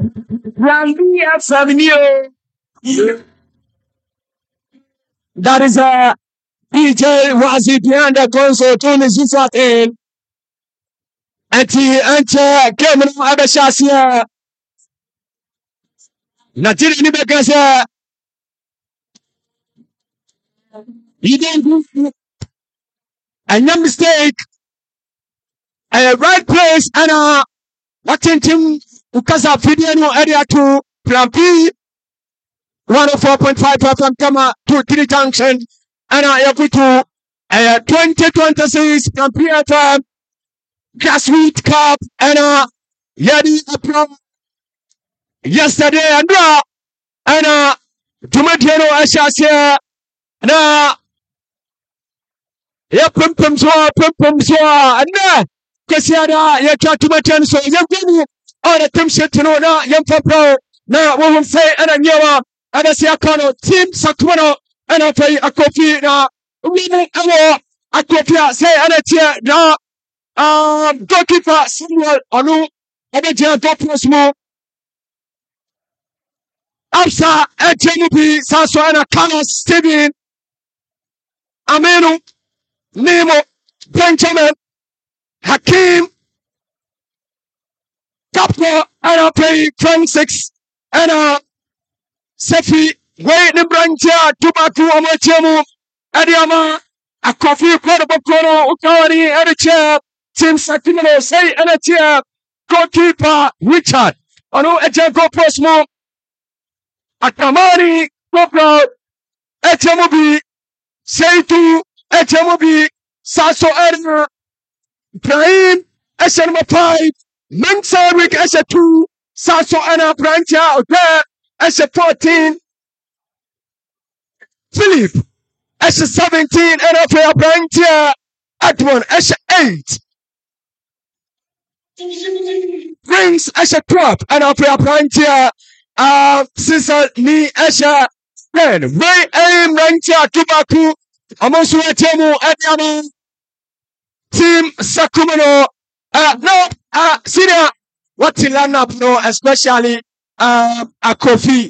Randy Avenue. That is a DJ Wazi behind the console. Tony Zufatin. Anti Kevin Abashasia. Natiri Nibekasa. You didn't do a mistake. A right place and watching Tim Ukasa Fidiano area to Plan P 104.5 FM Kama to 3 Junction and every to 2026 Plan FM Grassroots Cup and Yadi Apro yesterday and Tomatero Ashasia na pum swa and Kasiada ya Tomatan so Yam or a Tim Shetino Yam Pro now we will say and a Yawa and a Siakano Team Sakuano and I play a coffee now we make a coffee say and a tear now goalkeeper Samuel Onu and a Jan Dopusmo Absa and Jenupi Sasso and a Carlos Steven Ameno Nemo Benjamin Hakim Captain and I play 26 and Sefi Wait the Brancha Tubaku Amachemu Adiama a coffee portable Kono Ukawari and a chair Tim Sakino say and a chair goalkeeper Richard Ono Ejago Posmo Akamari Kopro Echemubi Seitu Echemubi Sasso Edna Ibrahim number 5 Mansarik S2 Sasso Anna Brancha there S14 Philip S17 NFL Brancha Edmond S8 Prince S12 NFL Brancha Sister Ni S10 Ray Aim Brancha Tubaku Amosu Atemu Adiama Team Sakumano senior what to learn up no especially a coffee.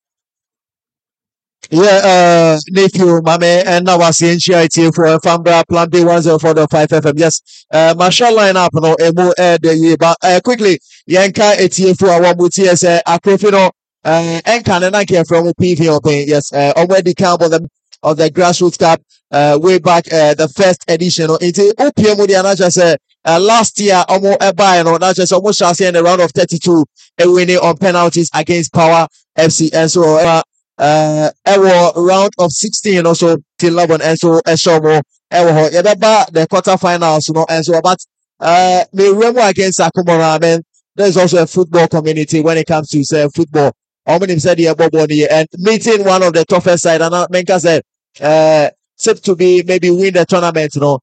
Yeah, nephew, mame, and now I see NCIT for Fambra Plan B 104.5 FM. Yes, Marshall line up no emu the year, but quickly, Yanka ATA for our mutis a profino and Canada care from PV open. Yes, already count of the Grassroots Cup way back the first edition. It's OPM with the last year almost a buy no not just almost shall say in the round of 32 a winning on penalties against Power FC and so round of 16 also till 11 and so more the quarterfinals you know and so but me remember against Akumara man there's also a football community when it comes to say football. How many said here and meeting one of the toughest side and Menka said set to be maybe win the tournament you know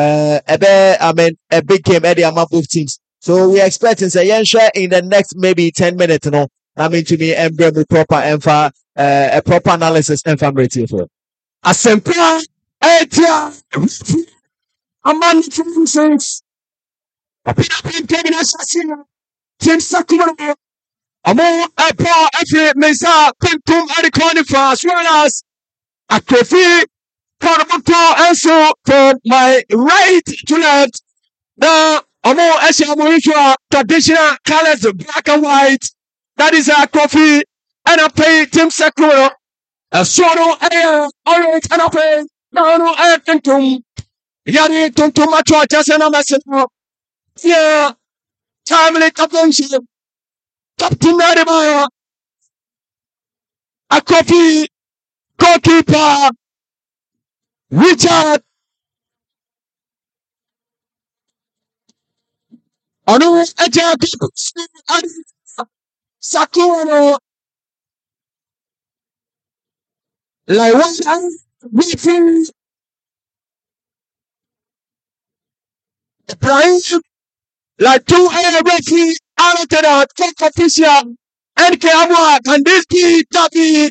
a big game Eddie among both teams. So we expecting say in the next maybe 10 minutes, you know. I mean to me emblem proper a proper analysis and family for. Asempra Etia Among Francis Kevin Assassin Tim Sakumano Amo Apa Efe Mesa Pentum Adikonifa as well as a coffee also from my right to left. The Amo Esha traditional colors black and white. That is a coffee and a pay Tim Sakura. A solo air orange and a pay. No air tintum. Yari tintum macho just and a message. Yeah. Timely captainship. Captain Adibaya. A coffee goalkeeper. Richard Ono Eja Sakuano like one waiting Brian like 2 air referee out of the top official and Kawa and this key Tabi